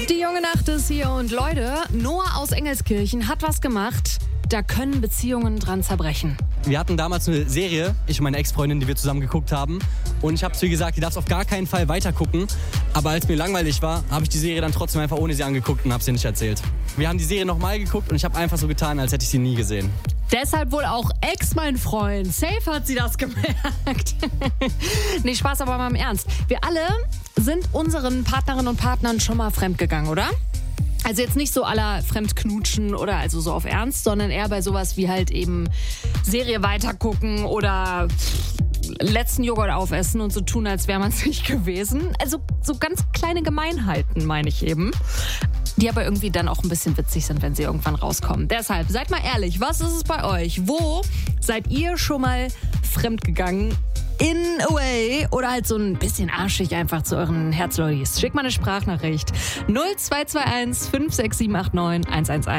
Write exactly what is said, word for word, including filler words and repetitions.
Die junge Nacht ist hier und Leute, Noah aus Engelskirchen hat was gemacht, da können Beziehungen dran zerbrechen. Wir hatten damals eine Serie, ich und meine Ex-Freundin, die wir zusammen geguckt haben. Und ich habe zu ihr gesagt, die darf auf gar keinen Fall weitergucken. Aber als mir langweilig war, habe ich die Serie dann trotzdem einfach ohne sie angeguckt und habe sie nicht erzählt. Wir haben die Serie nochmal geguckt und ich habe einfach so getan, als hätte ich sie nie gesehen. Deshalb wohl auch Ex, mein Freund. Safe hat sie das gemerkt. Nee, Spaß, aber mal im Ernst. Wir alle sind unseren Partnerinnen und Partnern schon mal fremdgegangen, oder? Also jetzt nicht so aller Fremdknutschen oder also so auf Ernst, sondern eher bei sowas wie halt eben Serie weitergucken oder letzten Joghurt aufessen und so tun, als wäre man es nicht gewesen. Also so ganz kleine Gemeinheiten, meine ich eben. Die aber irgendwie dann auch ein bisschen witzig sind, wenn sie irgendwann rauskommen. Deshalb, seid mal ehrlich, was ist es bei euch? Wo seid ihr schon mal fremdgegangen? In a way oder halt so ein bisschen arschig einfach zu euren Herzlollis. Schickt mal eine Sprachnachricht. null zwei zwei eins fünf sechs sieben acht neun eins eins eins.